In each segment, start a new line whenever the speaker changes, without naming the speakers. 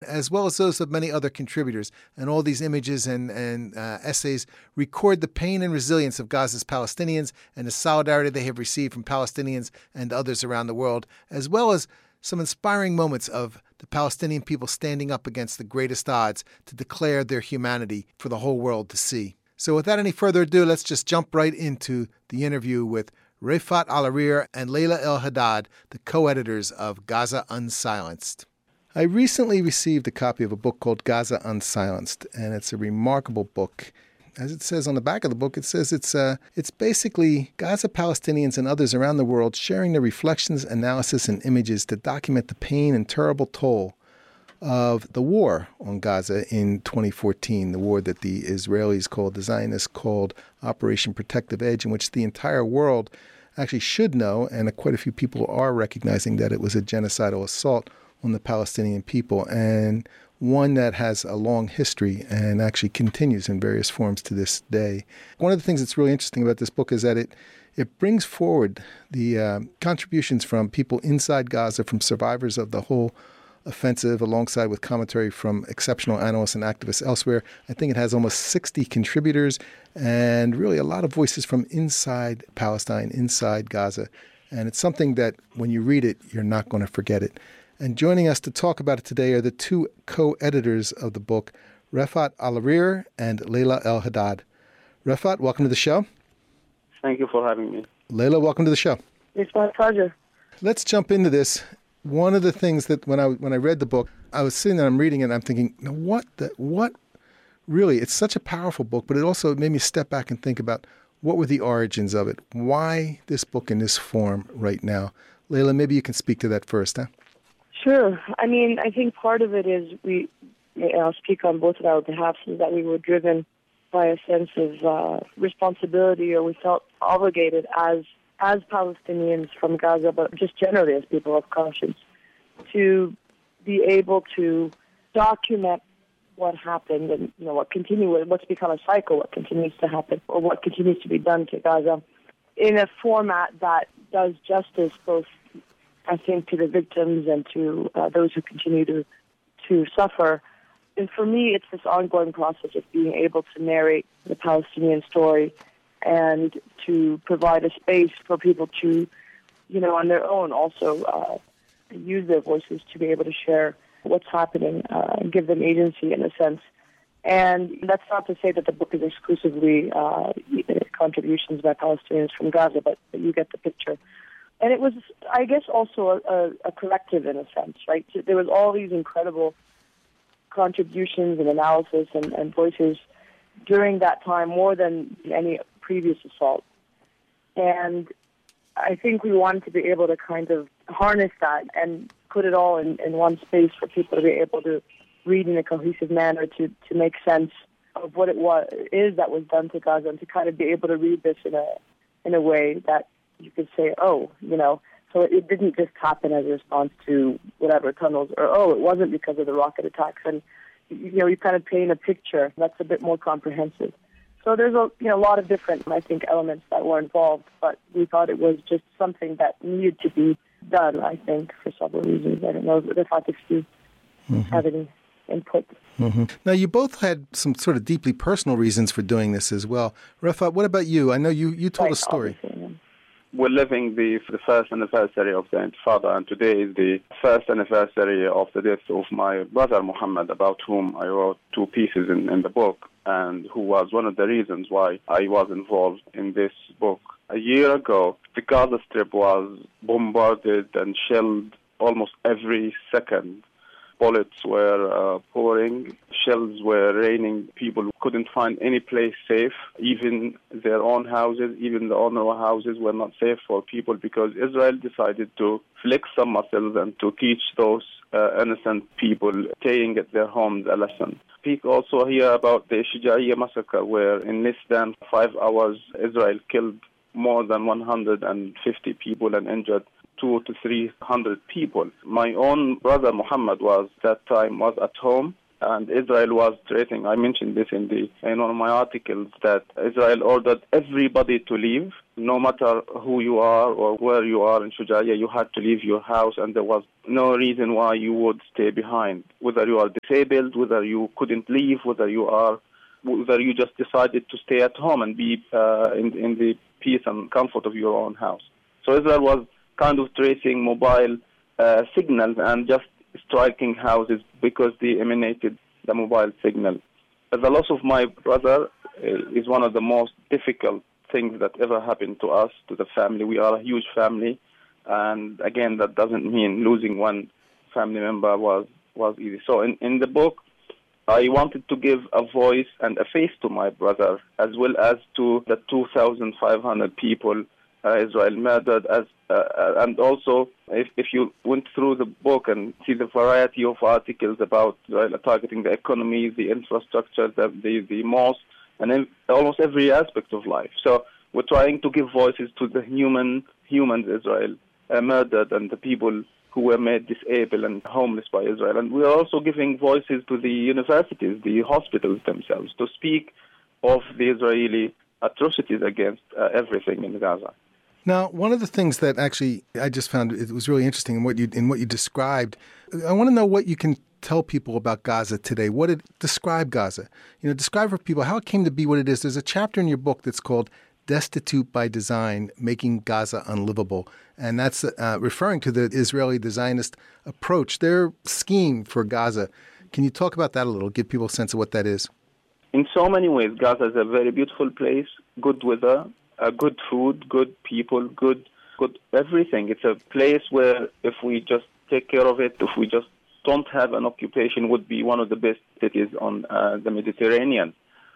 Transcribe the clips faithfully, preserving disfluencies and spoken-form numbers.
as well as those of many other contributors. And all these images and, and uh, essays record the pain and resilience of Gaza's Palestinians and the solidarity they have received from Palestinians and others around the world, as well as some inspiring moments of the Palestinian people standing up against the greatest odds to declare their humanity for the whole world to see. So without any further ado, let's just jump right into the interview with Refaat Alareer and Layla El-Haddad, the co-editors of Gaza Unsilenced. I recently received a copy of a book called Gaza Unsilenced, and it's a remarkable book. As it says on the back of the book, it says it's uh, it's basically Gaza Palestinians and others around the world sharing their reflections, analysis, and images to document the pain and terrible toll of the war on Gaza in twenty fourteen, the war that the Israelis called, the Zionists called Operation Protective Edge, in which the entire world actually should know, and quite a few people are recognizing that it was a genocidal assault on the Palestinian people, and one that has a long history and actually continues in various forms to this day. One of the things that's really interesting about this book is that it it brings forward the uh, contributions from people inside Gaza, from survivors of the whole offensive, alongside with commentary from exceptional analysts and activists elsewhere. I think it has almost sixty contributors and really a lot of voices from inside Palestine, inside Gaza. And it's something that when you read it, you're not going to forget it. And joining us to talk about it today are the two co-editors of the book, Refaat Alareer and Layla El-Haddad. Refaat, welcome to the show.
Thank you for having me.
Layla, welcome to the show.
It's my pleasure.
Let's jump into this. One of the things that when I when I read the book, I was sitting there, I'm reading it, and I'm thinking, no, what the, what really, it's such a powerful book, but it also made me step back and think about what were the origins of it? Why this book in this form right now? Layla, maybe you can speak to that first, huh?
Sure. I mean, I think part of it is we, I'll speak on both of our behalves, is that we were driven by a sense of uh, responsibility, or we felt obligated as as Palestinians from Gaza, but just generally as people of conscience, to be able to document what happened and, you know, what continue, what's become a cycle, what continues to happen, or what continues to be done to Gaza in a format that does justice both, I think, to the victims and to uh, those who continue to to suffer. And for me, it's this ongoing process of being able to narrate the Palestinian story and to provide a space for people to, you know, on their own also uh, use their voices to be able to share what's happening uh, and give them agency in a sense. And that's not to say that the book is exclusively uh, contributions by Palestinians from Gaza, but you get the picture. And it was, I guess, also a, a collective in a sense, right? So there was all these incredible contributions and analysis and, and voices during that time, more than any previous assault. And I think we wanted to be able to kind of harness that and put it all in, in one space for people to be able to read in a cohesive manner, to, to make sense of what it was is that was done to Gaza, and to kind of be able to read this in a in a way that you could say, oh, you know, so it, it didn't just happen as a response to whatever tunnels, or oh, it wasn't because of the rocket attacks. And you know, you kind of paint a picture that's a bit more comprehensive. So there's a you know a lot of different, I think, elements that were involved, but we thought it was just something that needed to be done, I think, for several reasons. I don't know if I could mm-hmm. have any input.
Mm-hmm. Now, you both had some sort of deeply personal reasons for doing this as well. Refaat, what about you? I know you, you told
right,
a story.
We're living the, the first anniversary of the Intifada, and today is the first anniversary of the death of my brother Muhammad, about whom I wrote two pieces in, in the book, and who was one of the reasons why I was involved in this book. A year ago, the Gaza Strip was bombarded and shelled almost every second. Bullets were uh, pouring, shells were raining. People couldn't find any place safe. Even their own houses, even the owner of houses were not safe for people, because Israel decided to flex some muscles and to teach those uh, innocent people staying at their homes a lesson. Speak also here about the Shijaiya massacre, where in less than five hours, Israel killed more than one hundred fifty people and injured two to three hundred people. My own brother Muhammad was that time was at home, And Israel was threatening, I mentioned this in the in one of my articles, that Israel ordered everybody to leave, no matter who you are or where you are in Shuja'iyya, you had to leave your house, and there was no reason why you would stay behind. Whether you are disabled, whether you couldn't leave, whether you are, whether you just decided to stay at home and be uh, in, in the peace and comfort of your own house. So Israel was kind of tracing mobile uh, signals and just striking houses because they emanated the mobile signal. The loss of my brother is one of the most difficult things that ever happened to us, to the family. We are a huge family, and again, that doesn't mean losing one family member was, was easy. So in, in the book, I wanted to give a voice and a face to my brother, as well as to the two thousand five hundred people uh, Israel murdered, as uh, and also if, if you went through the book and see the variety of articles about Israel targeting the economy, the infrastructure, the, the, the mosque, and in almost every aspect of life. So we're trying to give voices to the human humans Israel uh, murdered and the people who were made disabled and homeless by Israel. And we're also giving voices to the universities, the hospitals themselves, to speak of the Israeli atrocities against uh, everything in Gaza.
Now, one of the things that actually I just found it was really interesting in what you in what you described, I want to know what you can tell people about Gaza today. What it describe Gaza? You know, describe for people how it came to be what it is. There's a chapter in your book that's called Destitute by Design, Making Gaza Unlivable. And that's uh, referring to the Israeli Zionist approach, their scheme for Gaza. Can you talk about that a little, give people a sense of what that is?
In so many ways, Gaza is a very beautiful place, good weather, uh, good food, good people, good, good everything. It's a place where if we just take care of it, if we just don't have an occupation, would be one of the best cities on uh, the Mediterranean.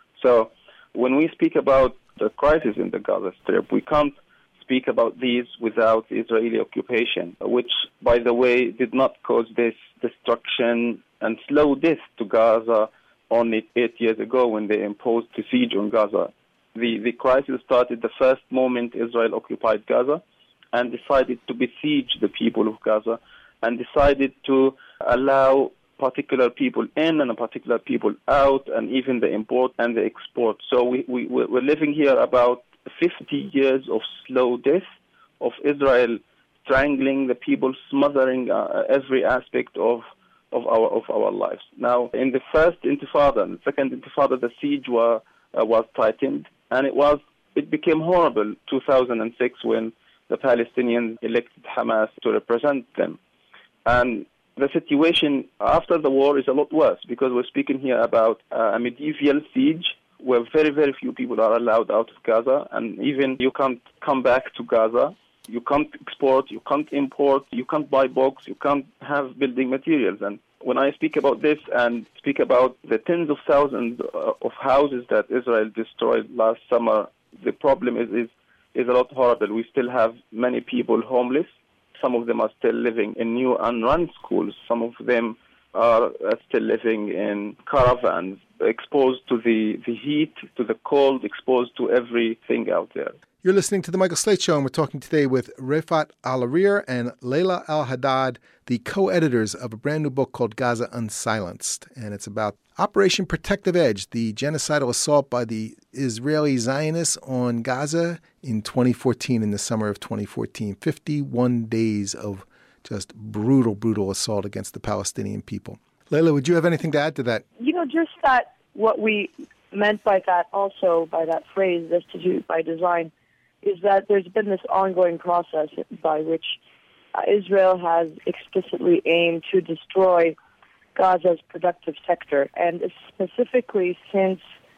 So when we speak about the crisis in the Gaza Strip, we can't speak about these without the Israeli occupation, which, by the way, did not cause this destruction and slow death to Gaza only eight years ago when they imposed the siege on Gaza. The, the crisis started the first moment Israel occupied Gaza and decided to besiege the people of Gaza and decided to allow particular people in and particular people out, and even the import and the export. So we, we, we're living here about fifty years of slow death, of Israel strangling the people, smothering uh, every aspect of of our of our lives. Now, in the first Intifada and the second Intifada, the siege were, uh, was tightened, and it was it became horrible. two thousand six, when the Palestinians elected Hamas to represent them, and the situation after the war is a lot worse, because we're speaking here about uh, a medieval siege where very, very few people are allowed out of Gaza, and even you can't come back to Gaza, you can't export, you can't import, you can't buy books, you can't have building materials. And when I speak about this and speak about the tens of thousands uh, of houses that Israel destroyed last summer, the problem is, is, is a lot horrible. We still have many people homeless. Some of them are still living in new unrun schools. Some of them are still living in caravans, exposed to the, the heat, to the cold, exposed to everything out there.
You're listening to The Michael Slate Show, and we're talking today with Refaat Al-Arir and Layla Al-Haddad, the co-editors of a brand new book called Gaza Unsilenced. And it's about Operation Protective Edge, the genocidal assault by the Israeli Zionists on Gaza in twenty fourteen, in the summer of twenty fourteen. fifty-one days of just brutal, brutal assault against the Palestinian people. Layla, would you have anything to add to that?
You know, just that what we meant by that also, by that phrase, destitute by design, is that there's been this ongoing process by which uh, Israel has explicitly aimed to destroy Gaza's productive sector, and specifically since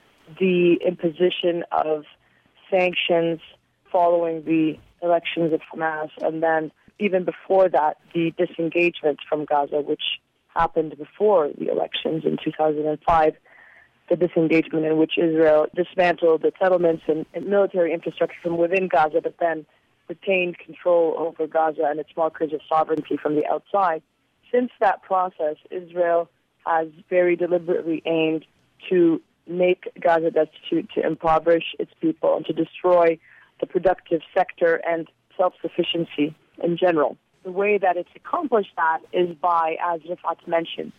the imposition of sanctions following the elections of Hamas, and then even before that, the disengagement from Gaza, which happened before the elections in two thousand five, the disengagement in which Israel dismantled the settlements and, and military infrastructure from within Gaza, but then retained control over Gaza and its markers of sovereignty from the outside. Since that process, Israel has very deliberately aimed to make Gaza destitute, to impoverish its people, and to destroy the productive sector and self-sufficiency in general. The way that it's accomplished that is by, as Refaat mentioned,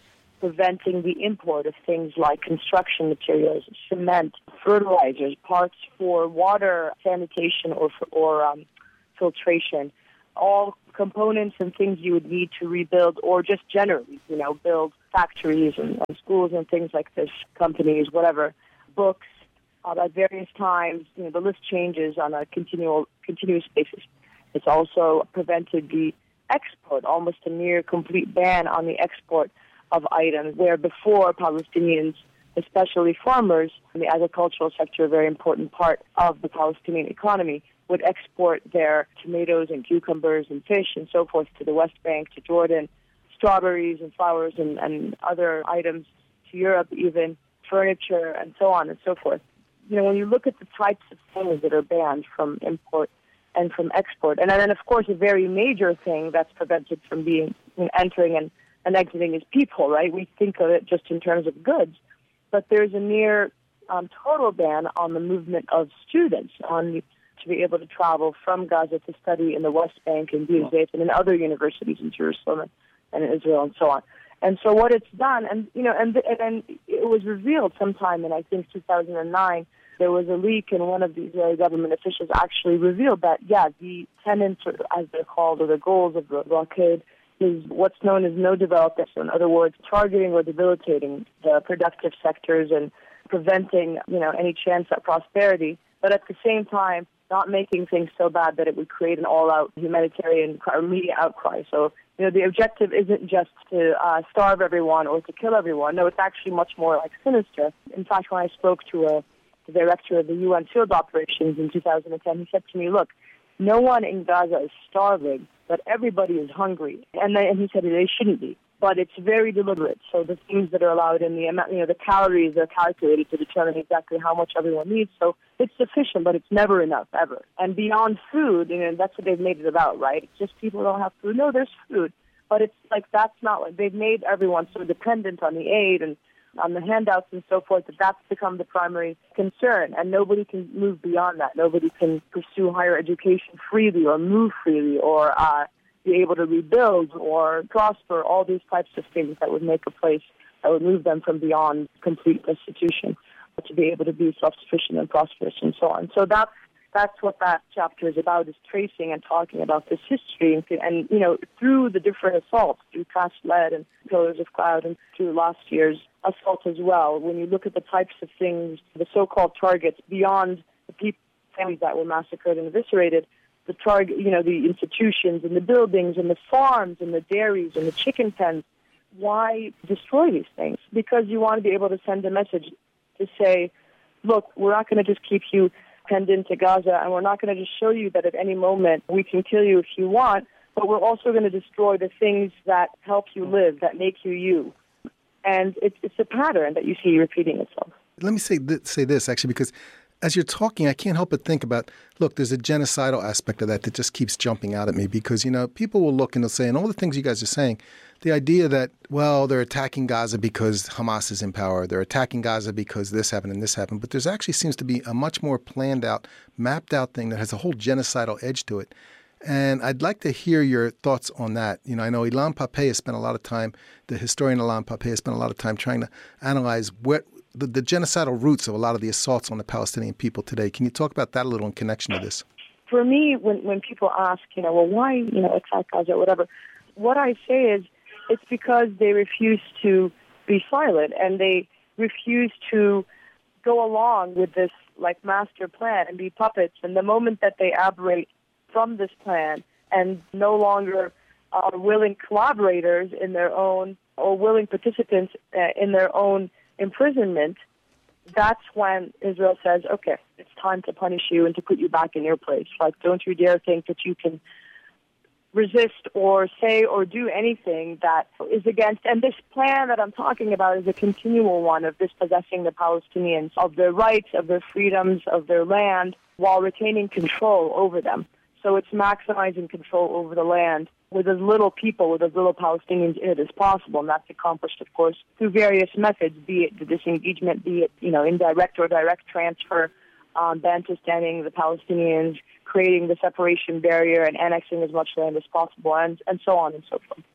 preventing the import of things like construction materials, cement, fertilizers, parts for water sanitation or for, or um, filtration, all components and things you would need to rebuild or just generally, you know, build factories and, and schools and things like this, companies, whatever, books, uh, at various times. You know, the list changes on a continual, continuous basis. It's also prevented the export, almost a near complete ban on the export of items, where before Palestinians, especially farmers in the agricultural sector, a very important part of the Palestinian economy, would export their tomatoes and cucumbers and fish and so forth to the West Bank, to Jordan, strawberries and flowers and, and other items to Europe, even furniture and so on and so forth. You know, when you look at the types of things that are banned from import and from export, and then, of course, a very major thing that's prevented from being you know, entering and, and exiting is people, right? We think of it just in terms of goods, but there's a near um, total ban on the movement of students, on to be able to travel from Gaza to study in the West Bank and Beer Zayt and in other universities in Jerusalem and in Israel and so on. And so what it's done, and you know, and and it was revealed sometime in I think two thousand nine. There was a leak, and one of the Israeli government officials actually revealed that yeah, the tenets, or as they're called, or the goals of the blockade, is what's known as no development. So in other words, targeting or debilitating the productive sectors and preventing you know any chance at prosperity, but at the same time not making things so bad that it would create an all-out humanitarian or media outcry. So, you know, the objective isn't just to uh, starve everyone or to kill everyone. No, it's actually much more like sinister. In fact, when I spoke to a, the director of the U N field operations in two thousand ten, he said to me, look, no one in Gaza is starving, but everybody is hungry. And, they, and he said they shouldn't be. But it's very deliberate. So the things that are allowed in the amount, you know, the calories are calculated to determine exactly how much everyone needs. So it's sufficient, but it's never enough, ever. And beyond food, you know, that's what they've made it about, right? It's just people don't have food. No, there's food. But it's like that's not what they've made everyone so dependent on the aid and on the handouts and so forth that that's become the primary concern. And nobody can move beyond that. Nobody can pursue higher education freely or move freely or uh be able to rebuild or prosper, all these types of things that would make a place, that would move them from beyond complete destitution to be able to be self-sufficient and prosperous and so on. So that's, that's what that chapter is about, is tracing and talking about this history. And, and you know, through the different assaults, through Crash Lead and Pillars of Cloud and through last year's assault as well, when you look at the types of things, the so-called targets beyond the people, families that were massacred and eviscerated, the target, you know, the institutions and the buildings and the farms and the dairies and the chicken pens. Why destroy these things? Because you want to be able to send a message to say, look, we're not going to just keep you penned into Gaza, and we're not going to just show you that at any moment we can kill you if you want, but we're also going to destroy the things that help you live, that make you you. And it's, it's a pattern that you see repeating itself.
Let me say th- say this, actually, because as you're talking, I can't help but think about, look, there's a genocidal aspect of that that just keeps jumping out at me because, you know, people will look and they'll say, and all the things you guys are saying, the idea that, well, they're attacking Gaza because Hamas is in power, they're attacking Gaza because this happened and this happened, but there's actually seems to be a much more planned out, mapped out thing that has a whole genocidal edge to it. And I'd like to hear your thoughts on that. You know, I know Ilan Pappé has spent a lot of time, the historian Ilan Pappé has spent a lot of time trying to analyze what The, the genocidal roots of a lot of the assaults on the Palestinian people today. Can you talk about that a little in connection to this?
For me, when, when people ask, you know, well, why, you know, attack Gaza or whatever, what I say is it's because they refuse to be silent and they refuse to go along with this, like, master plan and be puppets. And the moment that they aberrate from this plan and no longer are willing collaborators in their own or willing participants uh, in their own imprisonment, that's when Israel says, okay, it's time to punish you and to put you back in your place. Like, don't you dare think that you can resist or say or do anything that is against. And this plan that I'm talking about is a continual one of dispossessing the Palestinians of their rights, of their freedoms, of their land, while retaining control over them. So it's maximizing control over the land with as little people, with as little Palestinians in it as possible. And that's accomplished, of course, through various methods, be it the disengagement, be it, you know, indirect or direct transfer, um, Bantustaning the Palestinians, creating the separation barrier and annexing as much land as possible, and, and so on and so forth.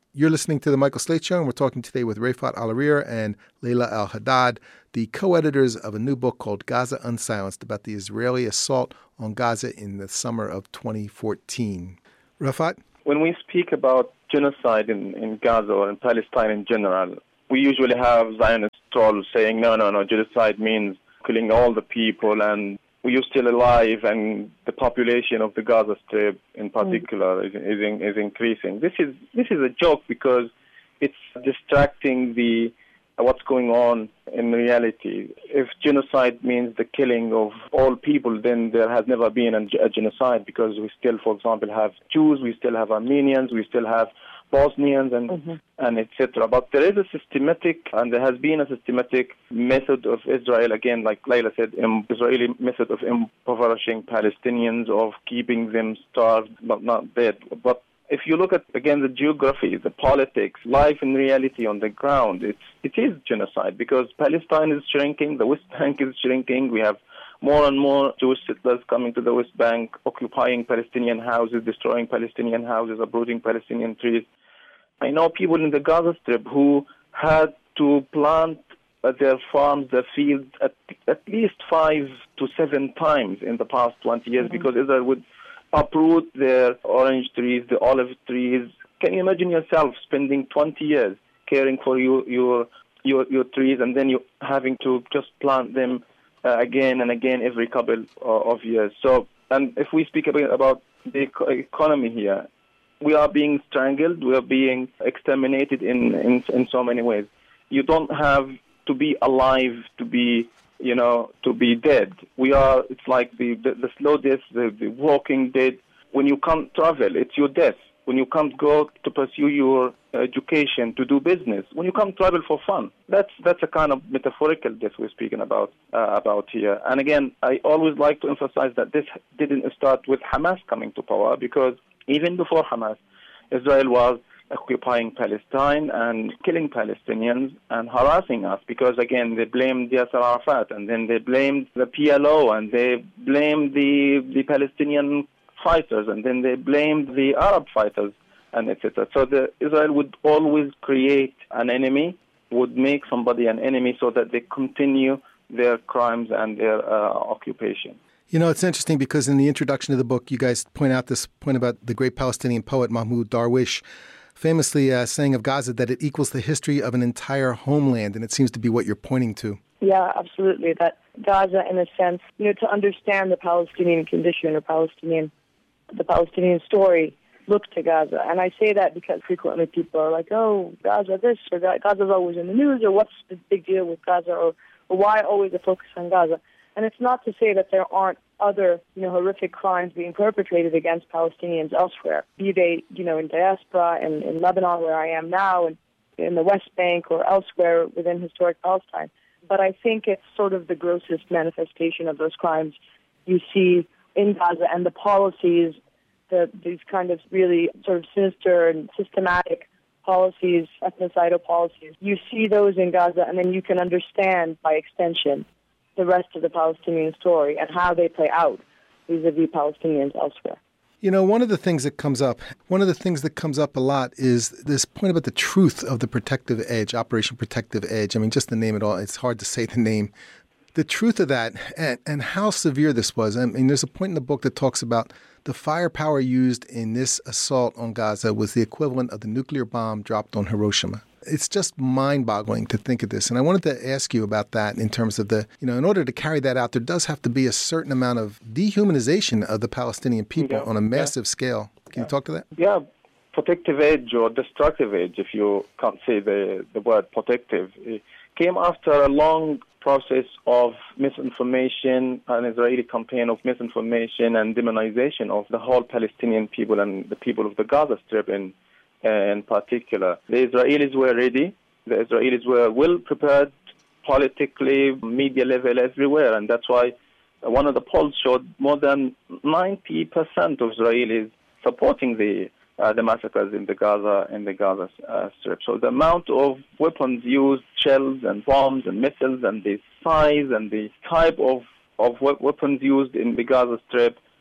You're listening to The Michael Slate Show, and we're talking today with Refaat Alareer and Leila Al-Haddad, the co-editors of a new book called Gaza Unsilenced about the Israeli assault on Gaza in the summer of twenty fourteen. Refaat?
When we speak about genocide in, in Gaza or in Palestine in general, we usually have Zionist trolls saying, no, no, no, genocide means killing all the people and we're still alive and the population of the Gaza Strip in particular mm. is, is, is increasing. This is this is a joke because it's distracting the what's going on in reality. If genocide means the killing of all people, then there has never been a, a genocide because we still, for example, have Jews, we still have Armenians, we still have Bosnians and mm-hmm. and et cetera. But there is a systematic, and there has been a systematic method of Israel, again, like Leila said, um, Israeli method of impoverishing Palestinians, of keeping them starved but not dead. But if you look at, again, the geography, the politics, life in reality on the ground, it's, it is genocide because Palestine is shrinking, the West Bank is shrinking, we have more and more Jewish settlers coming to the West Bank, occupying Palestinian houses, destroying Palestinian houses, uprooting Palestinian trees. I know people in the Gaza Strip who had to plant uh, their farms, their fields, at, at least five to seven times in the past twenty years mm-hmm. because Israel would uproot their orange trees, the olive trees. Can you imagine yourself spending twenty years caring for your your your, your trees and then you having to just plant them uh, again and again every couple uh, of years? So, and if we speak about, about the eco- economy here, we are being strangled, we are being exterminated in, in, in so many ways. You don't have to be alive to be, you know, to be dead. We are, it's like the, the, the slow death, the, the walking dead. When you can't travel, it's your death. When you can't go to pursue your education, to do business. When you can't travel for fun. That's that's a kind of metaphorical death we're speaking about uh, about here. And again, I always like to emphasize that this didn't start with Hamas coming to power because even before Hamas, Israel was occupying Palestine and killing Palestinians and harassing us because, again, they blamed Yasser Arafat and then they blamed the P L O and they blamed the, the Palestinian fighters and then they blamed the Arab fighters and et cetera. So the, Israel would always create an enemy, would make somebody an enemy so that they continue their crimes and their uh, occupation.
You know, it's interesting because in the introduction to the book, you guys point out this point about the great Palestinian poet Mahmoud Darwish famously uh, saying of Gaza that it equals the history of an entire homeland, and it seems to be what you're pointing to.
Yeah, absolutely. That Gaza, in a sense, you know, to understand the Palestinian condition or Palestinian, the Palestinian story, look to Gaza. And I say that because frequently people are like, oh, Gaza this, or Gaza's always in the news, or what's the big deal with Gaza, or, or why always a focus on Gaza? And it's not to say that there aren't other, you know, horrific crimes being perpetrated against Palestinians elsewhere, be they, you know, in diaspora, in, in Lebanon, where I am now, and in the West Bank or elsewhere within historic Palestine. But I think it's sort of the grossest manifestation of those crimes you see in Gaza, and the policies, the, these kind of really sort of sinister and systematic policies, ethnocidal policies. You see those in Gaza, and then you can understand, by extension, the rest of the Palestinian story and how they play out vis-a-vis Palestinians elsewhere.
You know, one of the things that comes up, one of the things that comes up a lot is this point about the truth of the Protective Edge, Operation Protective Edge. I mean, just to name it all, it's hard to say the name. The truth of that and, and how severe this was. I mean, there's a point in the book that talks about the firepower used in this assault on Gaza was the equivalent of the nuclear bomb dropped on Hiroshima. It's just mind-boggling to think of this. And I wanted to ask you about that in terms of the, you know, in order to carry that out, there does have to be a certain amount of dehumanization of the Palestinian people yeah. on a massive yeah. scale. Can yeah. you talk to that?
Yeah. Protective edge or destructive edge, if you can't say the, the word protective, it came after a long process of misinformation, an Israeli campaign of misinformation and demonization of the whole Palestinian people and the people of the Gaza Strip in in particular. The Israelis were ready. The Israelis were well prepared politically, media level, everywhere. And that's why one of the polls showed more than ninety percent of Israelis supporting the uh, the massacres in the Gaza in the Gaza uh, Strip. So the amount of weapons used, shells and bombs and missiles, and the size and the type of, of weapons used in the Gaza Strip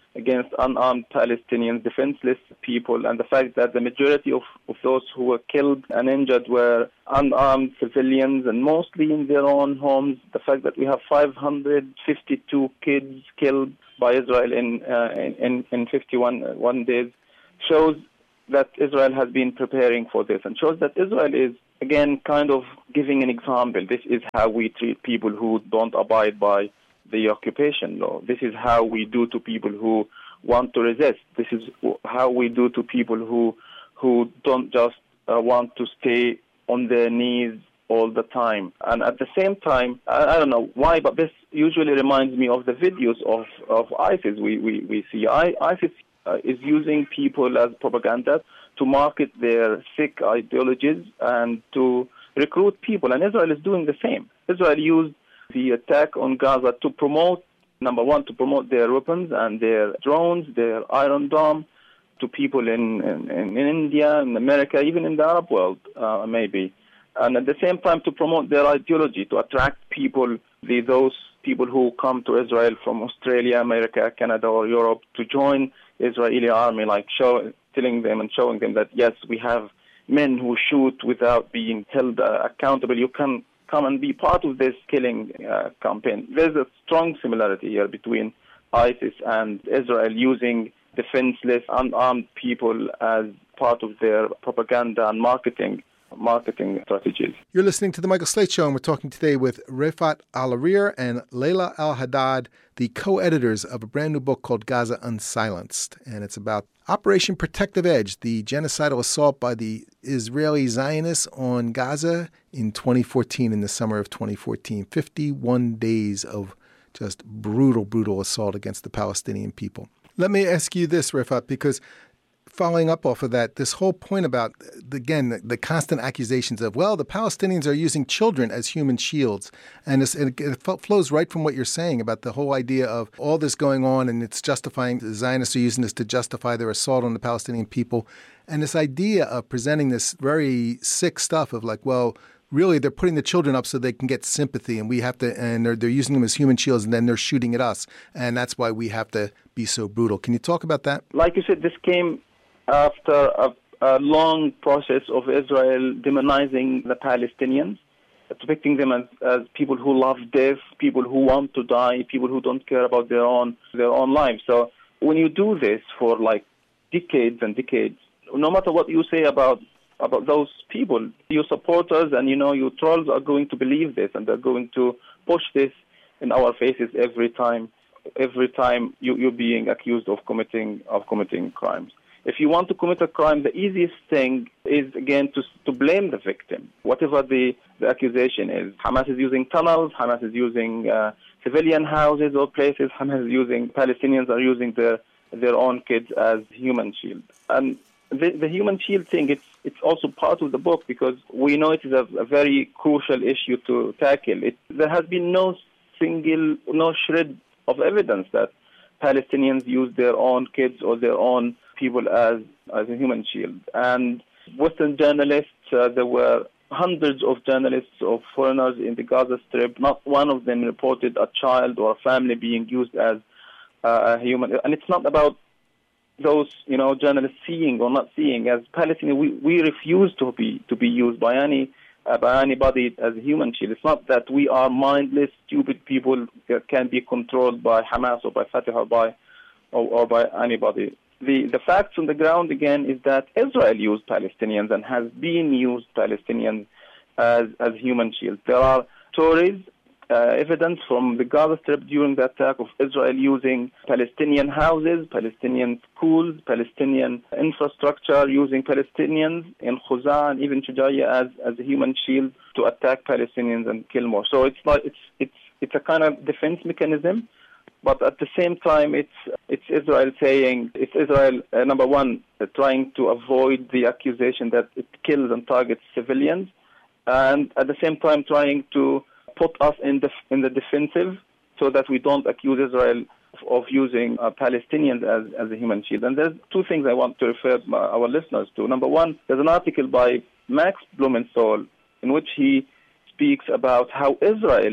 against unarmed Palestinians, defenseless people, and the fact that the majority of, of those who were killed and injured were unarmed civilians and mostly in their own homes. The fact that we have five hundred fifty-two kids killed by Israel in uh, in, in fifty-one uh, one days shows that Israel has been preparing for this, and shows that Israel is, again, kind of giving an example. This is how we treat people who don't abide by the occupation law. This is how we do to people who want to resist. This is how we do to people who who don't just uh, want to stay on their knees all the time. And at the same time, I, I don't know why, but this usually reminds me of the videos of, of ISIS we, we, we see. I, ISIS uh, is using people as propaganda to market their sick ideologies and to recruit people. And Israel is doing the same. Israel used the attack on Gaza to promote, number one, to promote their weapons and their drones, their Iron Dome, to people in, in, in India, in America, even in the Arab world, uh, maybe. And at the same time to promote their ideology, to attract people, the, those people who come to Israel from Australia, America, Canada, or Europe to join the Israeli army, like show, telling them and showing them that, yes, we have men who shoot without being held uh, accountable. You can come and be part of this killing uh, campaign. There's a strong similarity here between ISIS and Israel using defenseless, unarmed people as part of their propaganda and marketing marketing strategies.
You're listening to The Michael Slate Show, and we're talking today with Refaat Al-Arir and Layla Al-Haddad, the co-editors of a brand new book called Gaza Unsilenced. And it's about Operation Protective Edge, the genocidal assault by the Israeli Zionists on Gaza in twenty fourteen, in the summer of twenty fourteen. fifty-one days of just brutal, brutal assault against the Palestinian people. Let me ask you this, Refaat, because following up off of that, this whole point about, again, the, the constant accusations of, well, the Palestinians are using children as human shields. And, it's, it, it flows right from what you're saying about the whole idea of all this going on and it's justifying, the Zionists are using this to justify their assault on the Palestinian people. And this idea of presenting this very sick stuff of like, well, really they're putting the children up so they can get sympathy and we have to, and they're, they're using them as human shields and then they're shooting at us. And that's why we have to be so brutal. Can you talk about that?
Like you said, this came after a, a long process of Israel demonizing the Palestinians, depicting them as, as people who love death, people who want to die, people who don't care about their own their own lives. So when you do this for like decades and decades, no matter what you say about about those people, your supporters and you know your trolls are going to believe this and they're going to push this in our faces every time. Every time you, you're being accused of committing of committing crimes. If you want to commit a crime, the easiest thing is, again, to to blame the victim, whatever the, the accusation is. Hamas is using tunnels, Hamas is using uh, civilian houses or places, Hamas is using, Palestinians are using their their own kids as human shield. And the, the human shield thing, it's it's also part of the book because we know it is a, a very crucial issue to tackle. It, there has been no single, no shred of evidence that Palestinians use their own kids or their own people as as a human shield. And Western journalists, uh, there were hundreds of journalists of foreigners in the Gaza Strip. Not one of them reported a child or a family being used as uh, a human. And it's not about those, you know, journalists seeing or not seeing. As Palestinians, we, we refuse to be to be used by any uh, by anybody as a human shield. It's not that we are mindless, stupid people that can be controlled by Hamas or by Fatah or by or, or by anybody. The the facts on the ground, again, is that Israel used Palestinians and has been used Palestinians as, as human shields. There are stories, uh, evidence from the Gaza Strip during the attack of Israel using Palestinian houses, Palestinian schools, Palestinian infrastructure, using Palestinians in Khuza and even Shujaiya as, as a human shield to attack Palestinians and kill more. So it's not, it's it's it's a kind of defense mechanism. But at the same time, it's it's Israel saying, it's Israel, uh, number one, uh, trying to avoid the accusation that it kills and targets civilians, and at the same time trying to put us in the, in the defensive so that we don't accuse Israel of, of using uh, Palestinians as, as a human shield. And there's two things I want to refer my, our listeners to. Number one, there's an article by Max Blumenthal in which he speaks about how Israel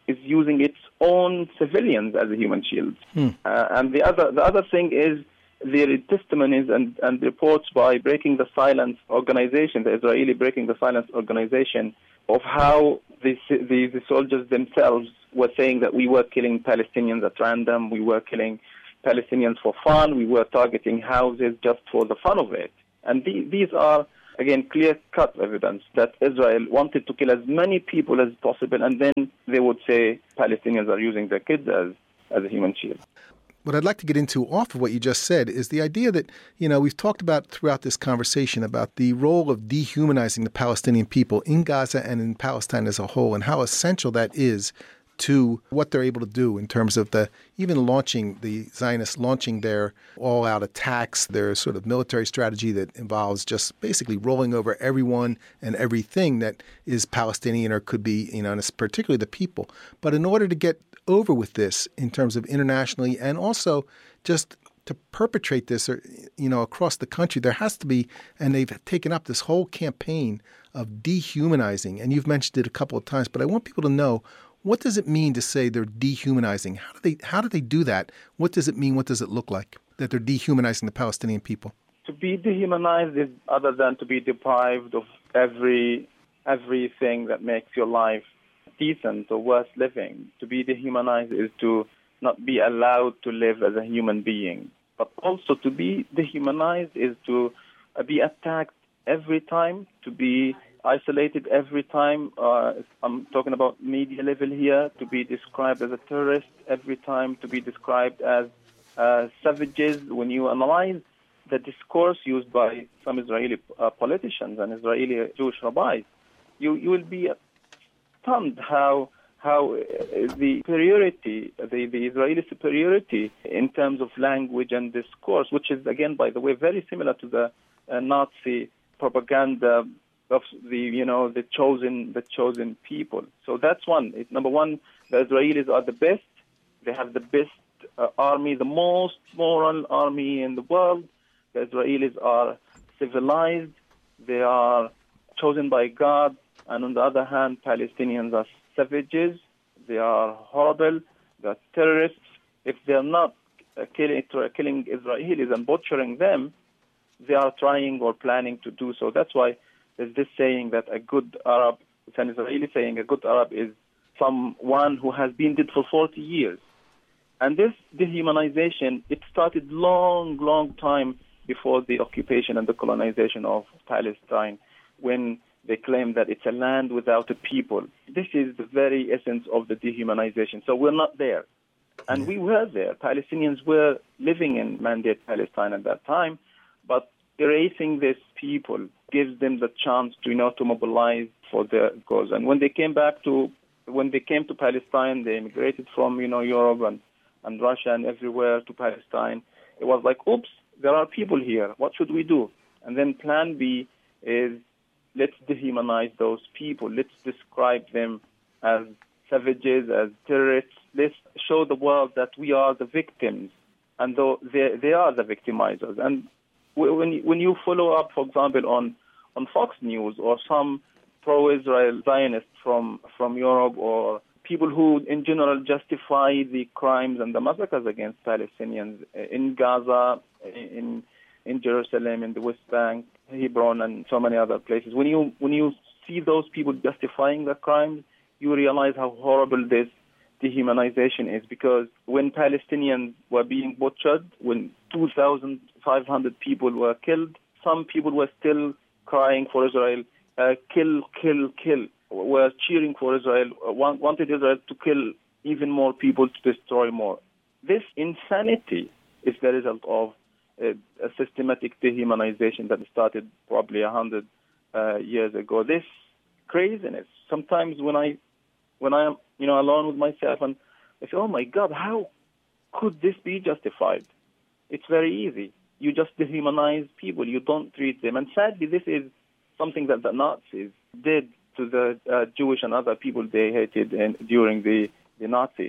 is using its own civilians as a human shield.
Hmm.
Uh, and the other the other thing is the testimonies and, and reports by Breaking the Silence organization, the Israeli Breaking the Silence organization, of how the, the, the soldiers themselves were saying that we were killing Palestinians at random, we were killing Palestinians for fun, we were targeting houses just for the fun of it. And the, these are, again, clear-cut evidence that Israel wanted to kill as many people as possible, and then they would say Palestinians are using their kids as, as a human shield.
What I'd like to get into off of what you just said is the idea that, you know, we've talked about throughout this conversation about the role of dehumanizing the Palestinian people in Gaza and in Palestine as a whole, and how essential that is to what they're able to do in terms of the even launching, the Zionists launching their all-out attacks, their sort of military strategy that involves just basically rolling over everyone and everything that is Palestinian or could be, you know, and it's particularly the people. But in order to get over with this in terms of internationally and also just to perpetrate this, or, you know, across the country, there has to be, and they've taken up this whole campaign of dehumanizing. And you've mentioned it a couple of times, but I want people to know, what does it mean to say they're dehumanizing? How do they how do they do that? What does it mean? What does it look like that they're dehumanizing the Palestinian people?
To be dehumanized is other than to be deprived of every everything that makes your life decent or worth living. To be dehumanized is to not be allowed to live as a human being. But also to be dehumanized is to be attacked every time, to be isolated every time. Uh, I'm talking about media level here, to be described as a terrorist every time, to be described as uh, savages. When you analyze the discourse used by some Israeli uh, politicians and Israeli Jewish rabbis, you, you will be stunned how how the superiority, the, the Israeli superiority in terms of language and discourse, which is, again, by the way, very similar to the uh, Nazi propaganda of the, you know, the chosen, the chosen people. So that's one. It's, number one, the Israelis are the best. They have the best uh, army, the most moral army in the world. The Israelis are civilized. They are chosen by God. And on the other hand, Palestinians are savages. They are horrible. They are terrorists. If they are not uh, killing, killing Israelis and butchering them, they are trying or planning to do so. That's why there's this saying that a good Arab, it's an Israeli saying, a good Arab is someone who has been dead for forty years. And this dehumanization, it started long, long time before the occupation and the colonization of Palestine, when they claim that it's a land without a people. This is the very essence of the dehumanization. So we're not there. And we were there. Palestinians were living in Mandate Palestine at that time, but erasing these people gives them the chance to, you know, to mobilize for their cause. And when they came back to, when they came to Palestine, they immigrated from, you know, Europe and, and Russia and everywhere to Palestine. It was like, oops, there are people here. What should we do? And then plan B is, let's dehumanize those people. Let's describe them as savages, as terrorists. Let's show the world that we are the victims, and though they, they are the victimizers. And when when you follow up, for example, on, on Fox News or some pro-Israel Zionists from, from Europe, or people who in general justify the crimes and the massacres against Palestinians in Gaza, in in Jerusalem, in the West Bank, Hebron, and so many other places. When you when you see those people justifying the crimes, you realize how horrible this dehumanization is. Because when Palestinians were being butchered, when two thousand five hundred people were killed, some people were still crying for Israel, uh, kill, kill, kill, were cheering for Israel, want, wanted Israel to kill even more people, to destroy more. This insanity is the result of a, a systematic dehumanization that started probably a hundred uh, years ago. This craziness. Sometimes when I, when I am, you know, alone with myself, and I say, "Oh my God, how could this be justified?" It's very easy. You just dehumanize people. You don't treat them. And sadly, this is something that the Nazis did to the uh, Jewish and other people they hated in, during the, the Nazi era.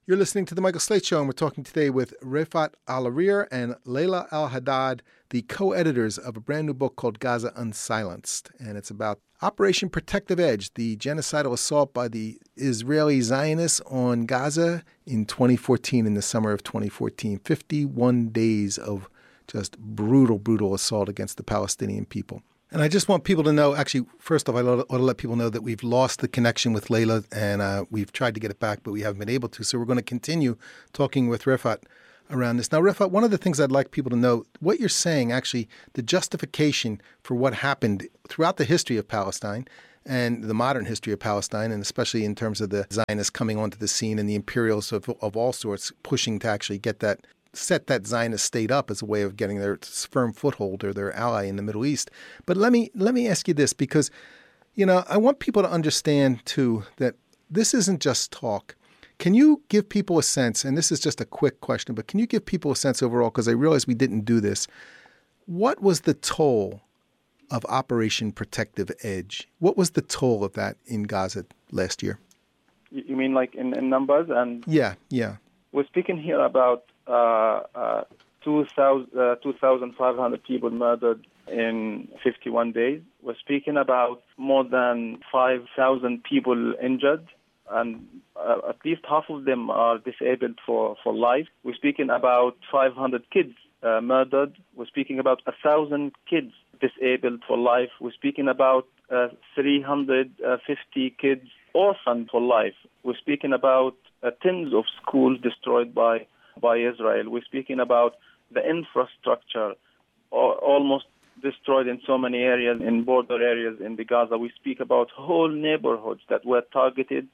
You're listening to The Michael Slate Show, and we're talking today with Refaat Alareer and Layla Al-Haddad, the co-editors of a brand new book called Gaza Unsilenced. And it's about Operation Protective Edge, the genocidal assault by the Israeli Zionists on Gaza in twenty fourteen, in the summer of twenty fourteen. fifty-one days of just brutal, brutal assault against the Palestinian people. And I just want people to know, actually, first off, I ought to let people know that we've lost the connection with Layla, and uh, we've tried to get it back, but we haven't been able to. So we're going to continue talking with Refaat around this. Now, Refaat, one of the things I'd like people to know, what you're saying, actually, the justification for what happened throughout the history of Palestine and the modern history of Palestine, and especially in terms of the Zionists coming onto the scene and the imperials of, of all sorts pushing to actually get that set that Zionist state up as a way of getting their firm foothold or their ally in the Middle East. But let me let me ask you this, because, you know, I want people to understand, too, that this isn't just talk. Can you give people a sense, and this is just a quick question, but can you give people a sense overall, because I realize we didn't do this, what was the toll of Operation Protective Edge? What was the toll of that in Gaza last year?
You mean like in, in numbers? And
Yeah, yeah.
We're speaking here about uh, uh, two thousand five hundred people murdered in fifty-one days. We're speaking about more than five thousand people injured, and uh, at least half of them are disabled for, for life. We're speaking about five hundred kids uh, murdered. We're speaking about one thousand kids disabled for life. We're speaking about uh, three hundred fifty kids orphaned for life. We're speaking about uh, tens of schools destroyed by, by Israel. We're speaking about the infrastructure or almost destroyed in so many areas, in border areas in the Gaza. We speak about whole neighborhoods that were targeted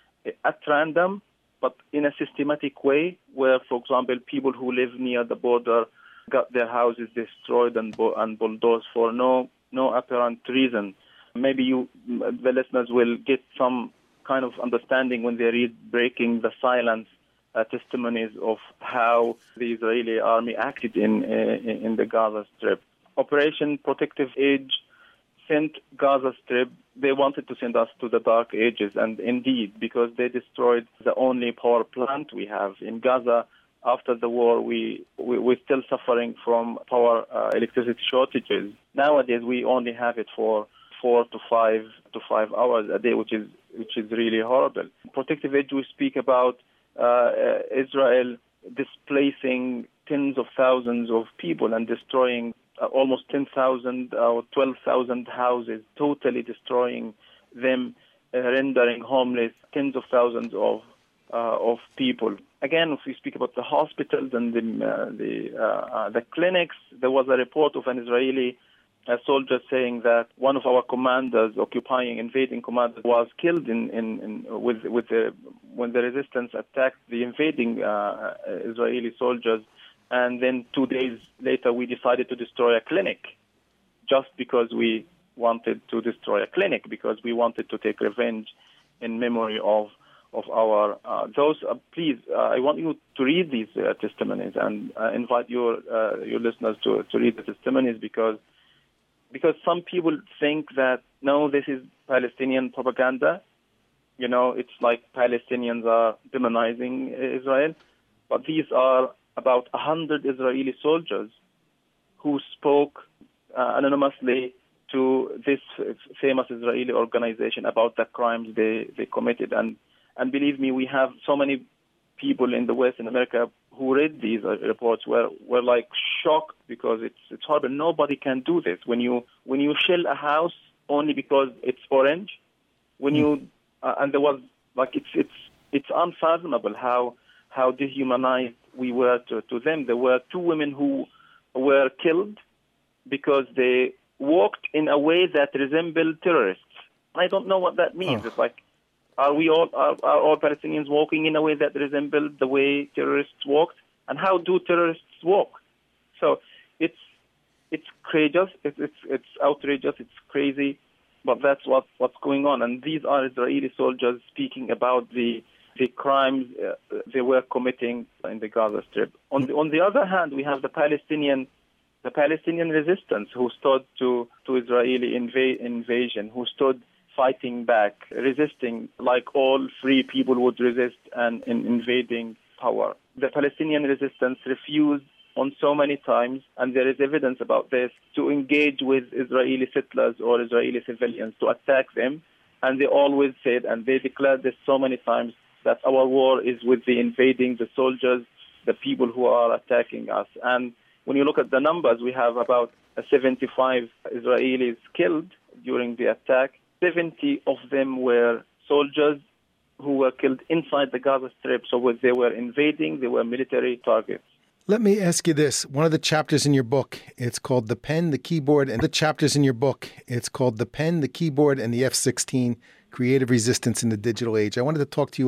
at random, but in a systematic way, where, for example, people who live near the border got their houses destroyed and, bu- and bulldozed for no no apparent reason. Maybe you, the listeners, will get some kind of understanding when they read Breaking the Silence uh, testimonies of how the Israeli army acted in, uh, in the Gaza Strip. Operation Protective Edge sent Gaza Strip. They wanted to send us to the dark ages, and indeed, because they destroyed the only power plant we have in Gaza. After the war, we, we we're still suffering from power uh, electricity shortages. Nowadays, we only have it for four to five to five hours a day, which is which is really horrible. Protective Edge, we speak about uh, uh, Israel displacing tens of thousands of people and destroying uh, almost ten thousand or twelve thousand houses, totally destroying them, uh, rendering homeless tens of thousands of uh, of people. Again, if we speak about the hospitals and the uh, the, uh, uh, the clinics, there was a report of an Israeli a soldier saying that one of our commanders, occupying, invading commanders, was killed in, in, in with with the when the resistance attacked the invading uh, Israeli soldiers, and then two days later we decided to destroy a clinic, just because we wanted to destroy a clinic because we wanted to take revenge in memory of of our uh, those. Uh, please, uh, I want you to read these uh, testimonies and uh, invite your uh, your listeners to to read the testimonies because. Because some people think that, no, this is Palestinian propaganda. You know, it's like Palestinians are demonizing Israel. But these are about one hundred Israeli soldiers who spoke uh, anonymously to this famous Israeli organization about the crimes they, they committed. And, and believe me, we have so many people in the West, in America, who read these reports were, were like shocked because it's it's horrible. Nobody can do this. When you when you shell a house only because it's orange, when you uh, and there was like it's it's it's unfathomable how how dehumanized we were to, to them. There were two women who were killed because they walked in a way that resembled terrorists. I don't know what that means. Oh. It's like. Are we all are, are all Palestinians walking in a way that resembled the way terrorists walked? And how do terrorists walk? So it's it's courageous, it's it's, it's outrageous, it's crazy, but that's what, what's going on. And these are Israeli soldiers speaking about the the crimes uh, they were committing in the Gaza Strip. On the on the other hand, we have the Palestinian the Palestinian resistance who stood to to Israeli inv- invasion, who stood fighting back, resisting like all free people would resist an, an invading power. The Palestinian resistance refused on so many times, and there is evidence about this, to engage with Israeli settlers or Israeli civilians, to attack them. And they always said, and they declared this so many times, that our war is with the invading, the soldiers, the people who are attacking us. And when you look at the numbers, we have about seventy-five Israelis killed during the attack. seventy of them were soldiers who were killed inside the Gaza Strip. So they were invading, they were military targets.
Let me ask you this. One of the chapters in your book, it's called The Pen, the Keyboard, and the chapters in your book, it's called The Pen, the Keyboard, and the F sixteen, Creative Resistance in the Digital Age. I wanted to talk to you